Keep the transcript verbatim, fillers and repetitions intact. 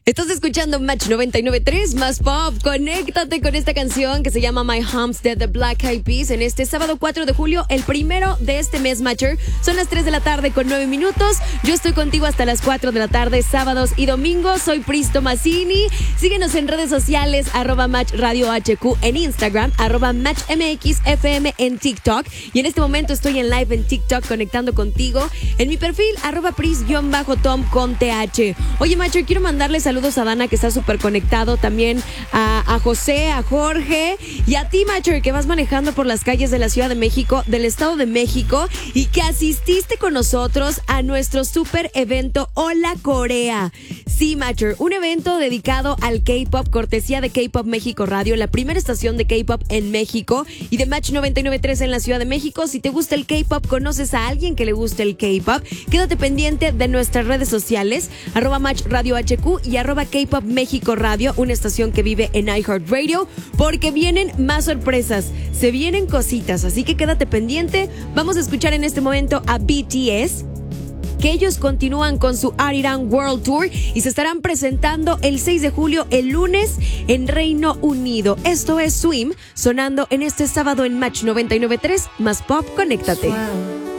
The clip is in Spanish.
Estás escuchando Match noventa y nueve punto tres más pop. Conéctate con esta canción que se llama My Homestead de Black Eyed Peas en este sábado cuatro de julio, el primero de este mes, Matcher. Son las tres de la tarde con nueve minutos. Yo estoy contigo hasta las cuatro de la tarde, sábados y domingos. Soy Pristo Mazzini. Síguenos en redes sociales, arroba Match Radio H Q en Instagram, arroba Match M X F M en TikTok. Y en este momento estoy en live en TikTok conectando contigo en mi perfil, arroba Pris-Tom con T H. Oye, Matcher, quiero mandarle saludos a Dana, que está súper conectado, también a, a José, a Jorge y a ti, Matcher, que vas manejando por las calles de la Ciudad de México, del Estado de México, y que asististe con nosotros a nuestro súper evento Hola Corea. Sí, Matcher, un evento dedicado al K-pop, cortesía de K-Pop México Radio, la primera estación de K-pop en México, y de Match noventa y nueve punto tres en la Ciudad de México. Si te gusta el K-pop, conoces a alguien que le guste el K-pop, quédate pendiente de nuestras redes sociales, arroba Match Radio H Q y arroba K-Pop México Radio, una estación que vive en iHeartRadio, porque vienen más sorpresas, se vienen cositas, así que quédate pendiente. Vamos a escuchar en este momento a B T S, que ellos continúan con su Arirang World Tour y se estarán presentando el seis de julio, el lunes, en Reino Unido. Esto es Swim, sonando en este sábado en Match noventa y nueve punto tres más pop. Conéctate.